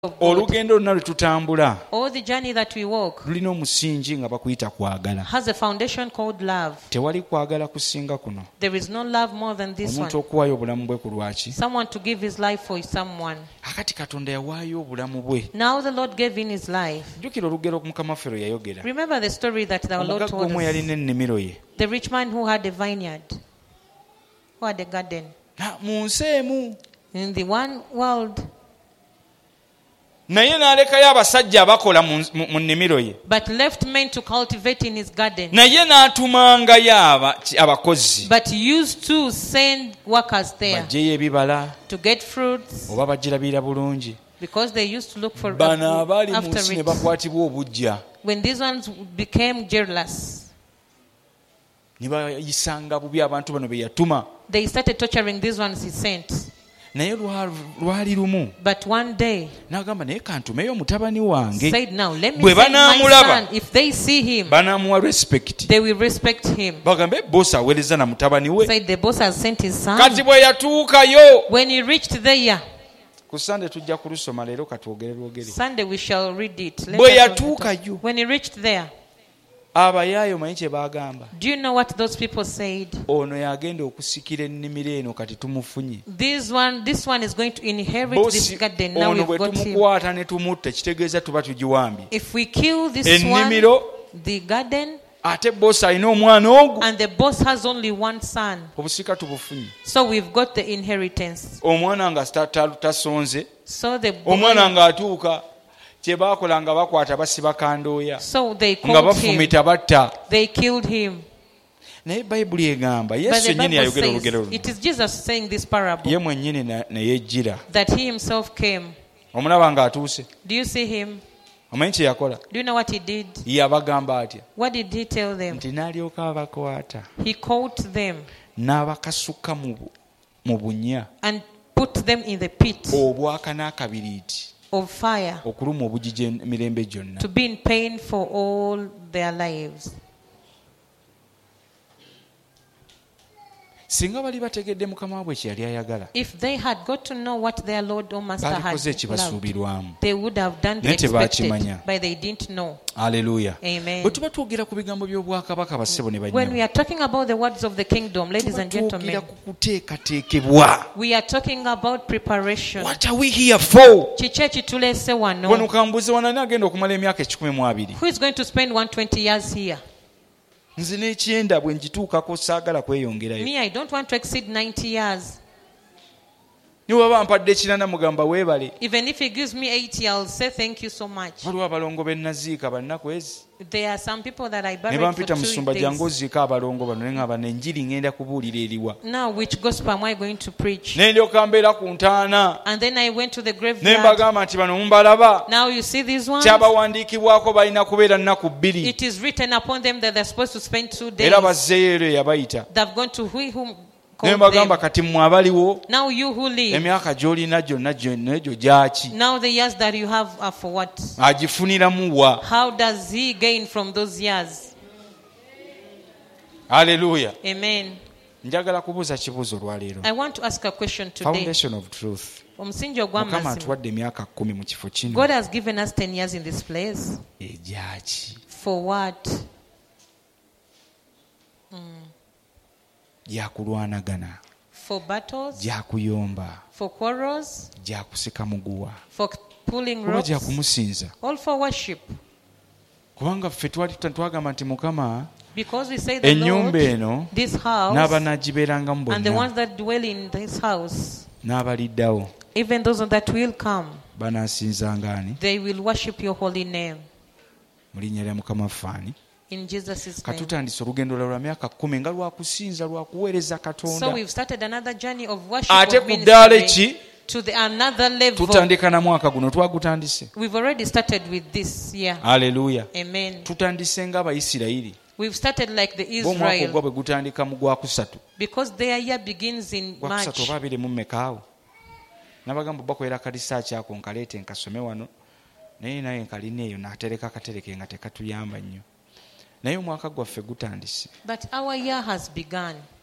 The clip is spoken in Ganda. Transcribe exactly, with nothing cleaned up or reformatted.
olugendo lonna lwe tutambula all the journey that we walk lulina omusingi nga bakuyita kwagala. has a foundation called love. Tewali kwagala kusinga kuno. There is no love more than this Omuntu one. okuwaayo obulamu bwe ku lwaki. Someone to give his life for someone. Akati Katonda yawaayo obulamu bwe. Now the Lord gave in his life. Jjukira olugero Mukama waffe lwe yayogera. Remember the story that the Lord Omugagga told omu us. yalina ennimiro ye. The rich man who had a vineyard, who had a garden. Na mu nsi emu. In the one world. Naye n'alekayo abasajja abakola mu nnimiro ye. But left men to cultivate in his garden. Naye n'atumangayo abakozi. But used to send workers there. Baggyeyo ebibala. To get fruits. Oba bagirabira bulungi. Because they used to look for bano abaali mu after nsi ne it. bakwatibwa obujja. When these ones became jealous, ne bayisanga bubi abantu bano be yatuma. they started torturing these ones he sent. Naye lwali lumu But one day n'agamba naye kantumeyo mutabani wange. said, now let me Bwe send my banaamulaba, son. If they see him, banaamuwa respect. they will respect him. Bagambe bosi aweereza na mutabani we. Said the boss has sent his son. Kati bwe yatuukayo. When he reached there, Ku Sunday tujja kulusoma leero katwogere lwogere. Sunday we shall read it. Let Bwe us read it. yatuukayo. When he reached there, Abayaayo manyi kye baagamba. do you know what those people said? Ono yagenda okusikira ennimiro eno kati tumufunye. This one, this one is going to inherit this Bosi garden. Now ono we've bwe got him. tumukwata ne tumutta kitegeeza tuba tugiwambye. If we kill this Ennimiro. one, the garden, Ate bosi alina omwana ogwo. and the boss has only one son, Obusika tubufunye. so we've got the inheritance. Omwana nga tasonze. So the Omwana boy, ng'atuuka kye baakola nga bakwata basiba kandooya. so they Nga called him. bafumita batta. They killed him. Naye Bayibuli egamba But Yesu the yennyini Bible yayogera says, olugero luno. it is Jesus saying this parable, Ye mwennyini na- ne yejjira. that he himself came. Omulaba ng'atuuse. Do you see him? Omanyi kye yakola? Do you know what he did? Yabagamba atya? What did he tell them? Nti n'alyoka abakwata. He caught them N'abakasuka mu bu- mu bunya. and put them in the pit Obwaka n'akabiriiti. of fire Okuluma obugigi emirembe gyonna. to be in pain for all their lives. Singa bali bategedde Mukama waabwe kye yali ayagala. If they had got to know what their Lord or Master had Balikoze loved, ekibasuubirwamu. they would have done the Naye expected, tebaakimanya. but they didn't know. Aleluya. Amen. Bwe tuba twogera ku bigambo by'obwakabaka bassebo ne When bannyabo. we are talking about the words of the kingdom, ladies and Twogera gentlemen, ku kuteekateekebwa. we are talking about preparation. What are we here for? Kiki ekituleese Wano wano? kambuze wanani agenda okumala emyaka ekikumi mu abiri. Who is going to spend one hundred twenty years here? Nze n'ekyenda bwe ngituukako saagala kweyongerayo. Me, I don't want to exceed ninety years. Ne bw'aba mpadde kirana mugamba weebale. Even if he gives me eighty, I'll say thank you so much. Waliwo abalongo be naziika bannaku ezi. There are some people that I Ne buried for bampita two musumba jangu days. oziika abalongo bano ne ngamba n'enjiri ngenda kubuulira eriwa. Now, which gospel am I going to preach? Ne ndyoka mbeera ku ntaana. And then I went to the Ne graveyard. mbagamba nti bano mumbalaba. Now you see these ones? Kyabawandiikibwako balina kubeera nnaku bbiri. It is written upon them that they're supposed to spend two days. Era bazzeeyo ero eyabayita. They've gone to who whom Ne called mbagamba them. kati mmwe abaliwo Now you who live, emyaka gy'olina gyonna gyonna egyo gyaki? now the years that you have are for what? Agifuniramu wa? How does he gain from those years? Haleluya. Amen. Njagala kubuuza kibuuzo olwaleero. I want to ask a question today. Foundation of truth. Omusingi Mukama ogw'amazima. atuwadde emyaka kkumi mu kifo kino. God has given us ten years in this place. Egyaki? For what? Gyakulwanagana. For battles? Gyakuyomba. For quarrels? Gyakusika muguwa. For pulling Kuba ropes? gyakumusinza. All for worship. Kubanga ffe twali twagamba nti Mukama Because we say the ennyumba Lord, eno this house, n'abanaagibeerangamu and the bonna ones that dwell in this house, n'abaliddawo even those that will come, banaasinzanga ani? they will worship your holy name. Mu linnya lya Mukama ffaani. In Jesus' name. Katutandise olugendo lwa myaka kkumi nga lwakusinza lwakuweereza So Katonda. we've started another journey of worship, Ate of ku ddaala ministry ki? to the another level. Tutandika na mwaka guno twagutandise. We've already started with this year. Haleluya. Amen. Tutandise ng'Abayisirayiri. We've started like the Bo omwaka ogwo Israel bwe gutandika mu gwakusatu. because their year begins in Gwakusatu March. oba abiri mu mmekaawo. Nabagamba bakolera kalisaaki ako nkaleete nkasome wano. Naye naye nkalina eyo n'atereka akatereke nga tekatuyamba nnyo. Naye omwaka gwaffe gutandise. But our year has begun.